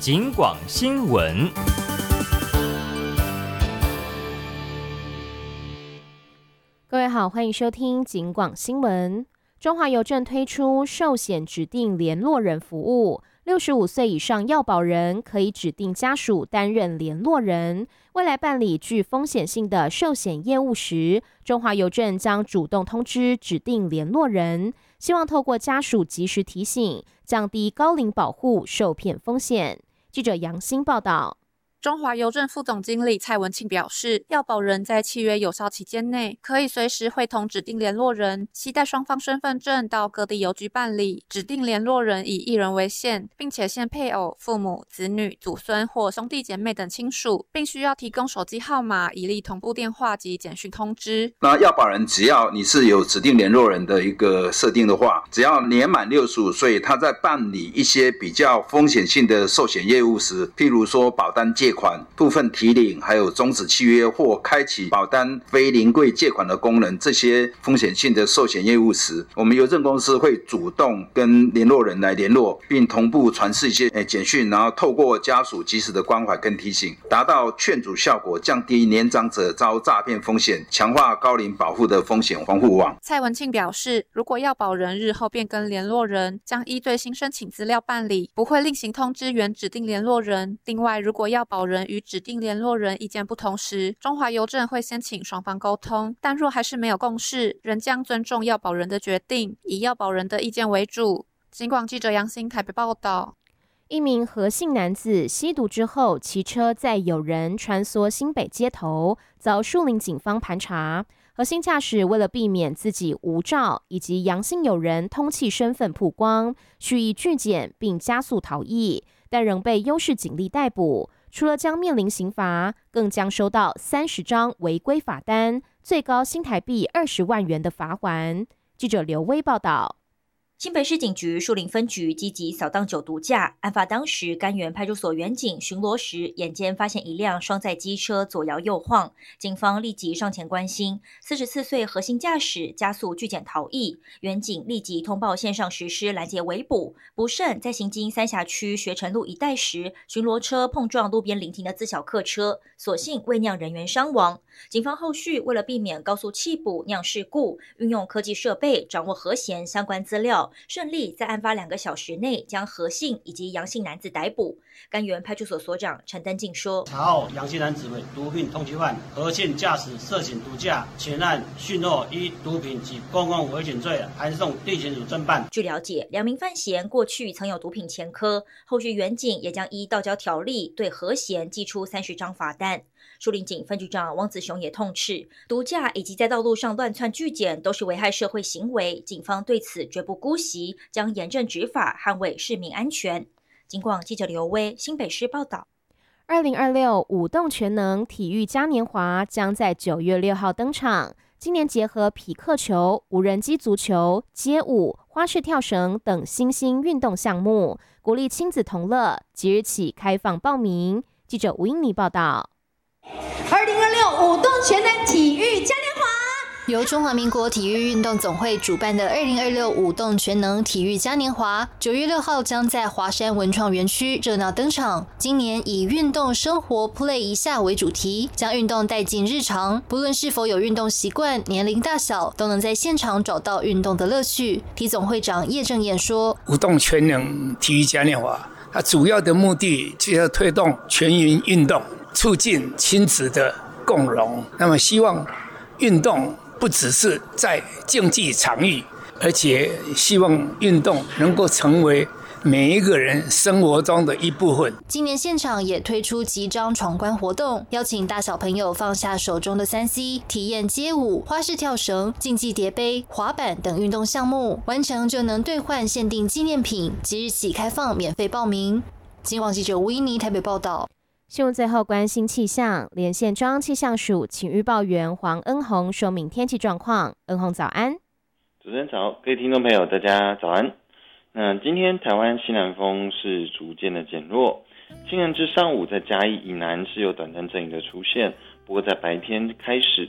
警广新闻。 各位好，欢迎收听警广新闻。中华邮政推出寿险指定联络人服务，65岁以上要保人可以指定家属担任联络人。未来办理具风险性的寿险业务时，中华邮政将主动通知指定联络人，希望透过家属及时提醒，降低高龄保护受骗风险。记者杨欣报道。 中华邮政副总经理蔡文庆表示，要保人在契约有效期间内，可以随时会同指定联络人携带双方身份证到各地邮局办理。指定联络人以1人为限，并且限配偶、父母、子女、祖孙或兄弟姐妹等亲属，并需要提供手机号码以利同步电话及简讯通知。 那要保人只要你是有指定联络人的一个设定的话，只要年满65岁，他在办理一些比较风险性的寿险业务时，譬如说保单借款、部分提领，还有终止契约或开启保单非临柜借款的功能，这些风险性的寿险业务时，我们邮政公司会主动跟联络人来联络，并同步传释一些简讯，然后透过家属及时的关怀跟提醒，达到劝阻效果，降低年长者遭诈骗风险，强化高龄保护的风险防护网。 蔡文庆表示，如果要保人日后变更联络人，将依最新申请资料办理，不会另行通知原指定联络人。另外，如果要保人与指定联络人意见不同时，中华邮政会先请双方沟通，但若还是没有共识，仍将尊重要保人的决定，以要保人的意见为主。警广记者杨欣台北报道。 一名何姓男子吸毒之后，骑车载友人穿梭新北街头，遭树林警方盘查。何姓驾驶为了避免自己无照以及杨姓友人通缉身份曝光，蓄意拒检并加速逃逸，但仍被优势警力逮捕。除了将面临刑罚，更将收到30张违规罚单，最高新台币20万元的罚锾。记者刘威报道。 新北市警局树林分局积极扫荡酒毒驾，案发当时，甘源派出所员警巡逻时，眼尖发现一辆双载机车左摇右晃，警方立即上前关心。44岁何姓驾驶加速拒检逃逸，员警立即通报线上实施拦截围捕。不慎在行经三峡区学城路一带时，巡逻车碰撞路边临停的自小客车，所幸未酿人员伤亡。警方后续为了避免高速弃捕酿事故，运用科技设备掌握何嫌相关资料，顺利在案发2个小时内将何姓以及杨姓男子逮捕。甘源派出所所长陈登进说： 查获杨姓男子为毒品通缉犯，何姓驾驶涉嫌毒驾，前案讯若依毒品及公共危险罪函送地检署侦办。 据了解，2名犯嫌过去曾有毒品前科，后续员警也将依道交条例对何嫌寄出30张罚单。树林警分局长汪子雄也痛斥，毒驾以及在道路上乱窜拒检都是危害社会行为，警方对此绝不姑息，将严正执法，捍卫市民安全。警广记者刘威新北市报道。 2026舞动全能体育嘉年华将在9月6号登场。今年结合匹克球、无人机足球、街舞、花式跳绳等新兴运动项目，鼓励亲子同乐。即日起开放报名。记者吴英妮报道。 2026舞动全能体育嘉年华由中华民国体育运动总会主办的2026舞动全能体育嘉年华，9月6号将在华山文创园区热闹登场。今年以运动生活 Play 一下为主题，将运动带进日常，不论是否有运动习惯，年龄大小都能在现场找到运动的乐趣。体总会长叶正彦说： 舞动全能体育嘉年华，它主要的目的就是要推动全民运动，促进亲子的共融。那么希望运动不只是在竞技场域，而且希望运动能够成为每一个人生活中的一部分。 今年现场也推出集章闯关活动，邀请大小朋友放下手中的3C， 体验街舞、花式跳绳、竞技叠杯、滑板等运动项目，完成就能兑换限定纪念品。即日起开放免费报名。警广记者吴依妮台北报道。 新闻最后关心气象，连线中央气象署请预报员黄恩宏说明天气状况。恩宏早安。 主持人早，各位听众朋友大家早安。那今天台湾西南风是逐渐的减弱，今日至上午在嘉义以南是有短暂阵雨的出现，不过在白天开始